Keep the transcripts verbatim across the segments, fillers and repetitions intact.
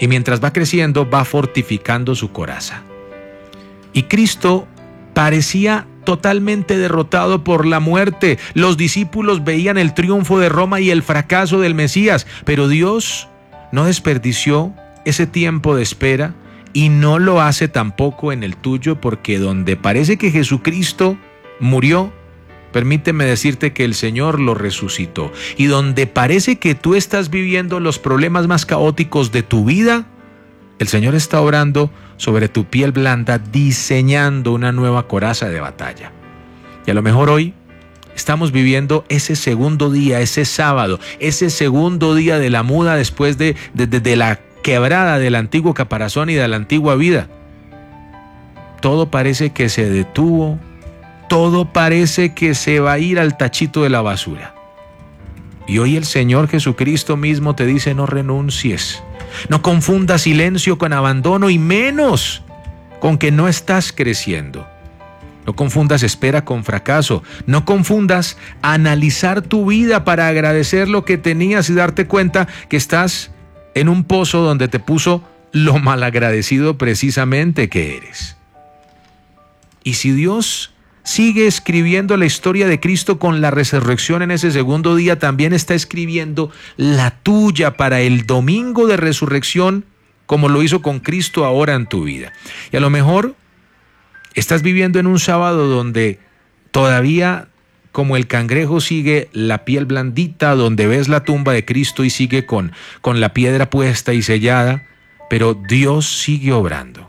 Y mientras va creciendo, va fortificando su coraza. Y Cristo parecía totalmente derrotado por la muerte. Los discípulos veían el triunfo de Roma y el fracaso del Mesías, pero Dios no desperdició ese tiempo de espera y no lo hace tampoco en el tuyo, porque donde parece que Jesucristo murió, permíteme decirte que el Señor lo resucitó. Y donde parece que tú estás viviendo los problemas más caóticos de tu vida, el Señor está obrando sobre tu piel blanda, diseñando una nueva coraza de batalla. Y a lo mejor hoy estamos viviendo ese segundo día, ese sábado, ese segundo día de la muda después de, de, de, de la quebrada del antiguo caparazón y de la antigua vida. Todo parece que se detuvo, todo parece que se va a ir al tachito de la basura. Y hoy el Señor Jesucristo mismo te dice: no renuncies, no confundas silencio con abandono, y menos con que no estás creciendo. No confundas espera con fracaso. No confundas analizar tu vida para agradecer lo que tenías y darte cuenta que estás en un pozo donde te puso lo malagradecido precisamente que eres. Y si Dios sigue escribiendo la historia de Cristo con la resurrección en ese segundo día, también está escribiendo la tuya para el domingo de resurrección, como lo hizo con Cristo ahora en tu vida. Y a lo mejor estás viviendo en un sábado donde todavía, como el cangrejo, sigue la piel blandita, donde ves la tumba de Cristo y sigue con, con la piedra puesta y sellada, pero Dios sigue obrando.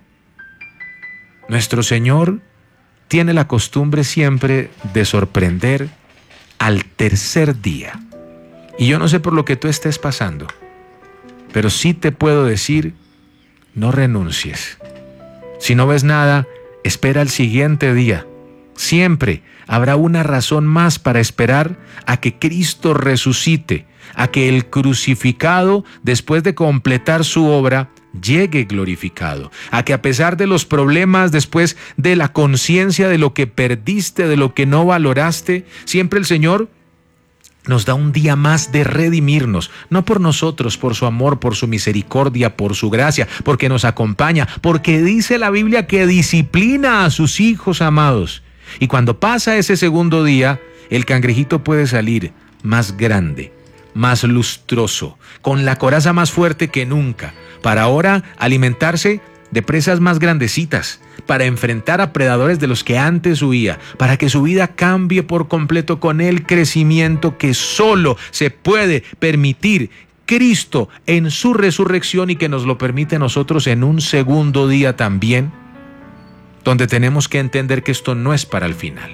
Nuestro Señor tiene la costumbre siempre de sorprender al tercer día. Y yo no sé por lo que tú estés pasando, pero sí te puedo decir: no renuncies. Si no ves nada, espera el siguiente día. Siempre habrá una razón más para esperar a que Cristo resucite, a que el crucificado, después de completar su obra, llegue glorificado, a que a pesar de los problemas, después de la conciencia de lo que perdiste, de lo que no valoraste, siempre el Señor nos da un día más de redimirnos, no por nosotros, por su amor, por su misericordia, por su gracia, porque nos acompaña, porque dice la Biblia que disciplina a sus hijos amados. Y cuando pasa ese segundo día, el cangrejito puede salir más grande, más lustroso, con la coraza más fuerte que nunca, para ahora alimentarse de presas más grandecitas, para enfrentar a predadores de los que antes huía, para que su vida cambie por completo con el crecimiento que solo se puede permitir Cristo en su resurrección, y que nos lo permite a nosotros en un segundo día también, donde tenemos que entender que esto no es para el final.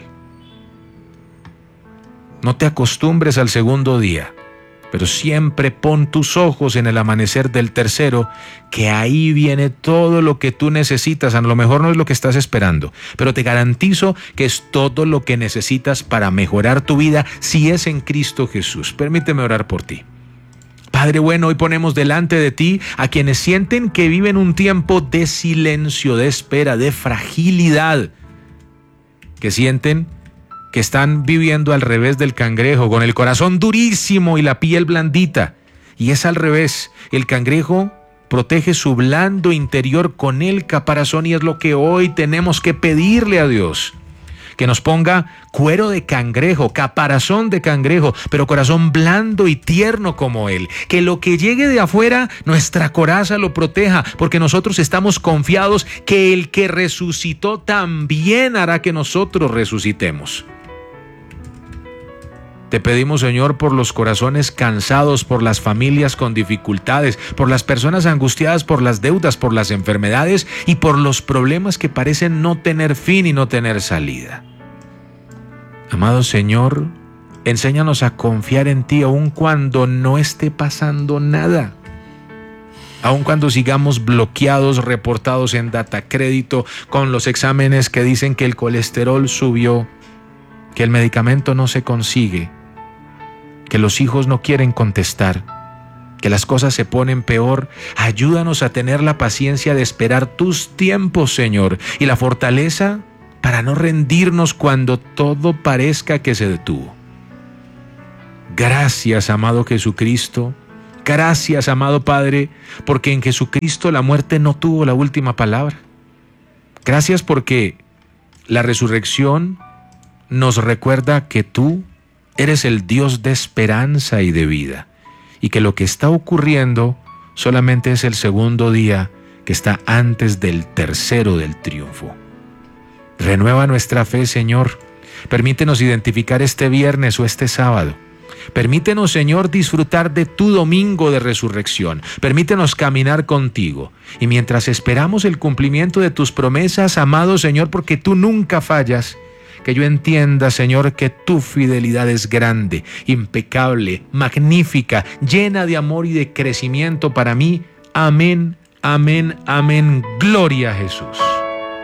No te acostumbres al segundo día, pero siempre pon tus ojos en el amanecer del tercero, que ahí viene todo lo que tú necesitas. A lo mejor no es lo que estás esperando, pero te garantizo que es todo lo que necesitas para mejorar tu vida si es en Cristo Jesús. Permíteme orar por ti. Padre bueno, hoy ponemos delante de ti a quienes sienten que viven un tiempo de silencio, de espera, de fragilidad, que sienten que están viviendo al revés del cangrejo, con el corazón durísimo y la piel blandita. Y es al revés. El cangrejo protege su blando interior con el caparazón, y es lo que hoy tenemos que pedirle a Dios: que nos ponga cuero de cangrejo, caparazón de cangrejo, pero corazón blando y tierno como Él. Que lo que llegue de afuera, nuestra coraza lo proteja, porque nosotros estamos confiados que el que resucitó también hará que nosotros resucitemos. Te pedimos, Señor, por los corazones cansados, por las familias con dificultades, por las personas angustiadas por las deudas, por las enfermedades y por los problemas que parecen no tener fin y no tener salida. Amado Señor, enséñanos a confiar en ti aun cuando no esté pasando nada. Aun cuando sigamos bloqueados, reportados en data crédito, con los exámenes que dicen que el colesterol subió, que el medicamento no se consigue, que los hijos no quieren contestar, que las cosas se ponen peor. Ayúdanos a tener la paciencia de esperar tus tiempos, Señor, y la fortaleza para no rendirnos cuando todo parezca que se detuvo. Gracias, amado Jesucristo, Gracias, amado Padre, porque en Jesucristo la muerte no tuvo la última palabra. Gracias porque la resurrección nos recuerda que tú eres el Dios de esperanza y de vida, y que lo que está ocurriendo solamente es el segundo día que está antes del tercero del triunfo. Renueva nuestra fe, Señor. Permítenos identificar este viernes o este sábado. Permítenos, Señor, disfrutar de tu domingo de resurrección. Permítenos caminar contigo. Y mientras esperamos el cumplimiento de tus promesas, amado Señor, porque tú nunca fallas, que yo entienda, Señor, que tu fidelidad es grande, impecable, magnífica, llena de amor y de crecimiento para mí. Amén, amén, amén. Gloria a Jesús.